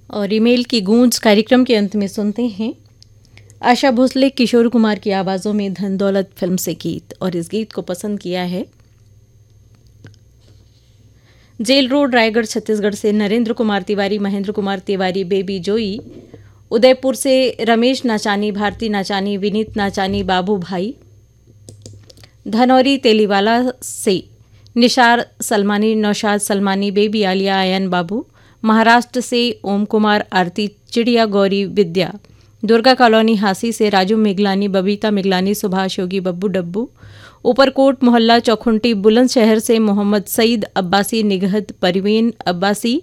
और ईमेल की गूंज कार्यक्रम के अंत में सुनते हैं आशा भोसले किशोर कुमार की आवाज़ों में धन दौलत फिल्म से गीत। और इस गीत को पसंद किया है जेल रोड रायगढ़ छत्तीसगढ़ से नरेंद्र कुमार तिवारी, महेंद्र कुमार तिवारी, बेबी जोई, उदयपुर से रमेश नाचानी, भारती नाचानी, विनीत नाचानी, बाबू भाई, धनौरी तेलीवाला से निशार सलमानी, नौशाद सलमानी, बेबी आलिया, आयन बाबू, महाराष्ट्र से ओम कुमार, आरती, चिड़िया, गौरी, विद्या, दुर्गा कॉलोनी हासी से राजू मिगलानी, बबीता मिगलानी, सुभाष योगी, बब्बू डब्बू, ऊपरकोट मोहल्ला चौखुंटी बुलंदशहर से मोहम्मद सईद अब्बासी, निगहत परवीन अब्बासी,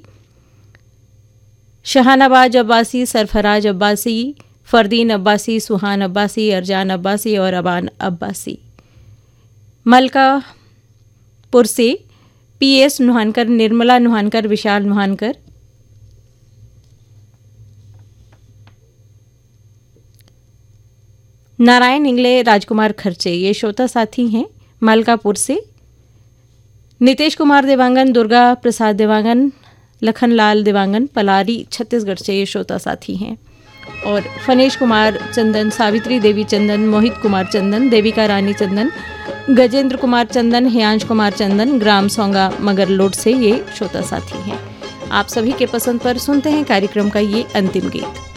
शहानाबाज अब्बासी, सरफराज अब्बासी, फरदीन अब्बासी, सुहान अब्बासी, अरजान अब्बासी और अबान अब्बासी। मलकापुर से पीएस नुहानकर, निर्मला नुहानकर, विशाल नुहानकर, नारायण इंगले, राजकुमार खर्चे ये श्रोता साथी हैं मलकापुर से। नितेश कुमार देवांगन, दुर्गा प्रसाद देवांगन, लखनलाल देवांगन, पलारी छत्तीसगढ़ से ये श्रोता साथी हैं। और फनेश कुमार चंदन, सावित्री देवी चंदन, मोहित कुमार चंदन, देविका रानी चंदन, गजेंद्र कुमार चंदन, हियांश कुमार चंदन, ग्राम सोंगा मगरलोड से ये श्रोता साथी हैं। आप सभी के पसंद पर सुनते हैं कार्यक्रम का ये अंतिम गीत।